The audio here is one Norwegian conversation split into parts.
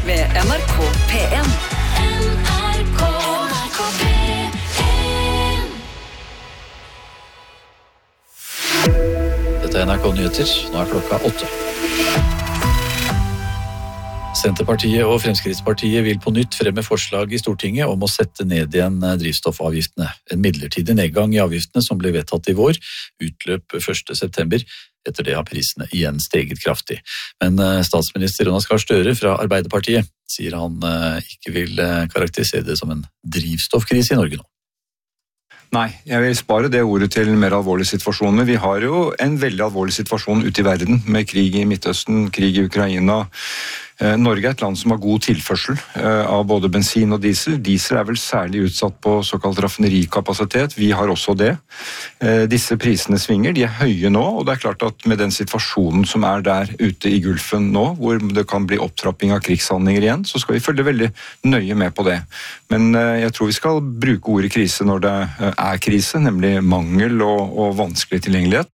med NRK P1. NRK P1. Dette NRK Nyheter. Nå klokka 8. Senterpartiet og Fremskrittspartiet vil på nytt fremme forslag i Stortinget om å sette ned igjen drivstoffavgiftene. En midlertidig nedgang i avgiftene som ble vedtatt i vår, utløp 1. september. Etter det har prisene igjen steget kraftig. Men statsminister Jonas Gahr Støre fra Arbeiderpartiet sier han ikke vil karakterisere det som en drivstoffkrise i Norge nå. Nei, jeg vil spare det ordet til mer alvorlige situasjoner. Vi har jo en veldig alvorlig situasjon ute i verden med krig i Midtøsten, krig i Ukraina. Norge er et land som har god tilførsel av både bensin og diesel. Diesel er vel særlig utsatt på såkalt raffinerikapasitet. Vi har også det. Disse prisene svinger, de er høye nå, og det er klart at med den situasjonen som er der ute i Gulfen nå, hvor det kan bli opptrapping av krigshandlinger igjen, så skal vi følge veldig nøye med på det. Men jeg tror vi skal bruke ordet krise når det er krise, nemlig mangel og vanskelig tilgjengelighet.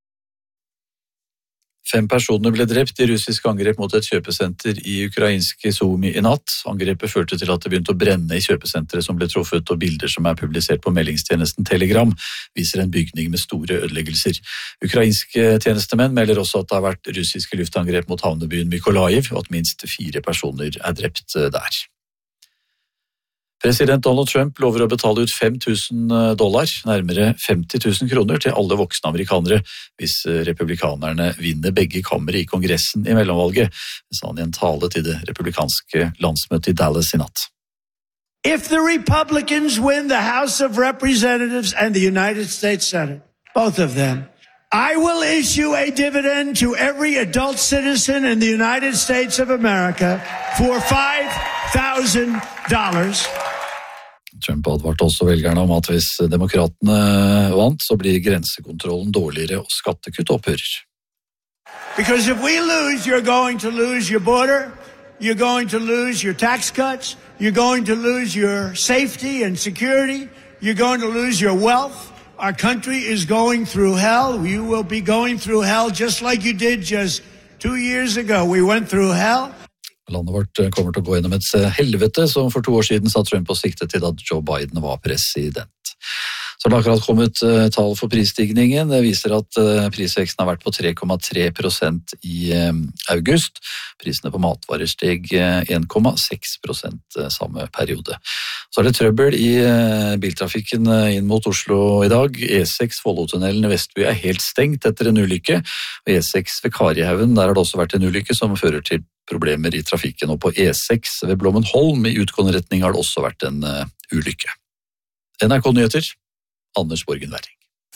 5 personer ble drept i russisk angrep mot et kjøpesenter i ukrainske Sumy i natt. Angrepet førte til at det begynte å brenne i kjøpesenteret som ble truffet, og bilder som er publisert på meldingstjenesten Telegram viser en bygning med store ødeleggelser. Ukrainske tjenestemenn melder også at det har vært russiske luftangrep mot havnebyen Mykolaiv, og at minst 4 personer er drept der. President Donald Trump lover å betale ut $5,000, nærmere 50 000 kroner, til alle voksne amerikanere hvis republikanerne vinner begge kamre i kongressen i mellomvalget, sa han i en tale til det republikanske landsmøtet i Dallas i natt. If the Republicans win the House of Representatives and the United States Senate, both of them, I will issue a dividend to every adult citizen in the United States of America for $5,000. Trump advarte også velgerne om at hvis demokratene vant, så blir grensekontrollen dårligere og skattekutt opphører. Because if we lose, you're going to lose your border, you're going to lose your tax cuts, you're going to lose your safety and security, you're going to lose your wealth. Our country is going through hell. You will be going through hell just like you did just 2 years ago. We went through hell. Landet vårt kommer til å gå gjennom et helvete, som for 2 år siden sa Trump og siktet til at Joe Biden var president. Så det har akkurat kommet tall for prisstigningen. Det viser at prisveksten har vært på 3,3% i august. Prisene på matvarer steg 1,6% samme periode. Så er det trøbbel i biltrafikken inn mot Oslo i dag. E6 Follotunnelen i Vestby er helt stengt etter en ulykke. Og E6 ved Karihaugen, der har det også vært en ulykke som fører til problemer i trafikken. Og på E6 ved Blommenholm i utgående retning har det også vært en ulykke. NRK Nyheter, Anders Borgen Werring.